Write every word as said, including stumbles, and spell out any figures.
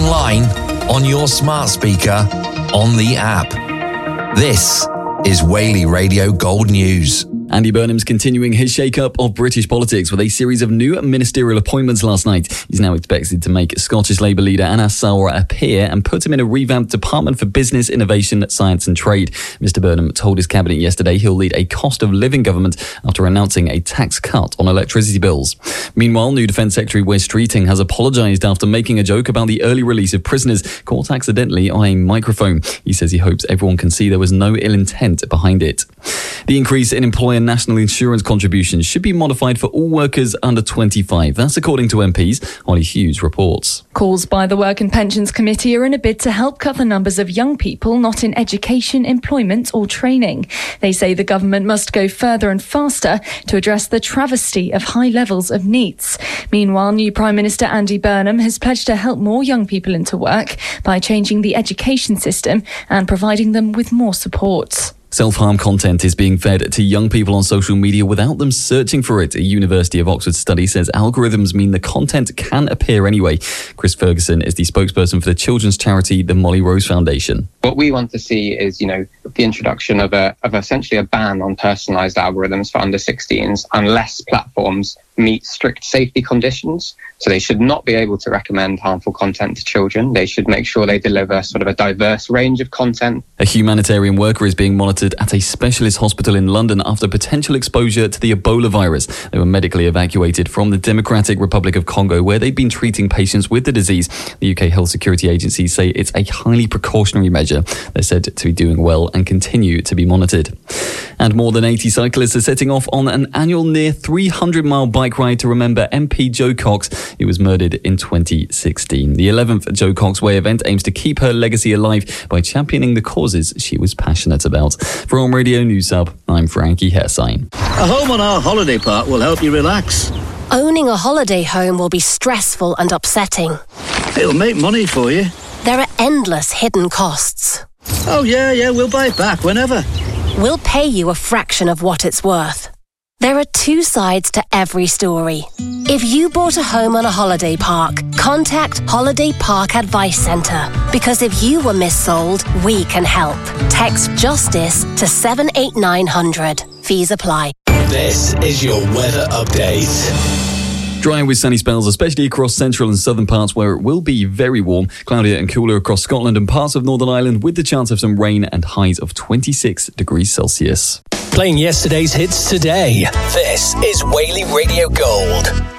online, on your smart speaker, on the app. This is Whaley Radio Gold News. Andy Burnham's continuing his shake-up of British politics with a series of new ministerial appointments last night. He's now expected to make Scottish Labour leader Anas Sarwar appear and put him in a revamped Department for Business, Innovation, Science and Trade. Mister Burnham told his cabinet yesterday he'll lead a cost-of-living government after announcing a tax cut on electricity bills. Meanwhile, new Defence Secretary Wes Streeting has apologised after making a joke about the early release of prisoners caught accidentally on a microphone. He says he hopes everyone can see there was no ill intent behind it. The increase in employer national insurance contributions should be modified for all workers under twenty-five. That's according to M Ps. Holly Hughes reports. Calls by the Work and Pensions Committee are in a bid to help cut the numbers of young people not in education, employment or training. They say the government must go further and faster to address the travesty of high levels of NEETs. Meanwhile, new Prime Minister Andy Burnham has pledged to help more young people into work by changing the education system and providing them with more support. Self-harm content is being fed to young people on social media without them searching for it. A University of Oxford study says algorithms mean the content can appear anyway. Chris Ferguson is the spokesperson for the children's charity, the Molly Rose Foundation. What we want to see is, you know, the introduction of a of essentially a ban on personalised algorithms for under sixteens unless platforms meet strict safety conditions. So they should not be able to recommend harmful content to children. They should make sure they deliver sort of a diverse range of content. A humanitarian worker is being monitored at a specialist hospital in London after potential exposure to the Ebola virus. They were medically evacuated from the Democratic Republic of Congo, where they'd been treating patients with the disease. The U K health security agencies say it's a highly precautionary measure. They're said to be doing well and continue to be monitored. And more than eighty cyclists are setting off on an annual near three hundred mile bike ride to remember M P Jo Cox, who was murdered in twenty sixteen. The eleventh Jo Cox Way event aims to keep her legacy alive by championing the causes she was passionate about. For On Radio News Hub, I'm Frankie Hersign. A home on our holiday park will help you relax. Owning a holiday home will be stressful and upsetting. It'll make money for you. There are endless hidden costs. Oh yeah, yeah, we'll buy it back whenever. We'll pay you a fraction of what it's worth. There are two sides to every story. If you bought a home on a holiday park, contact Holiday Park Advice Centre. Because if you were missold, we can help. Text JUSTICE to seven eight nine hundred. Fees apply. This is your weather update. Dry with sunny spells, especially across central and southern parts where it will be very warm. Cloudier and cooler across Scotland and parts of Northern Ireland with the chance of some rain and highs of twenty-six degrees Celsius. Playing yesterday's hits today. This is Whaley Radio Gold.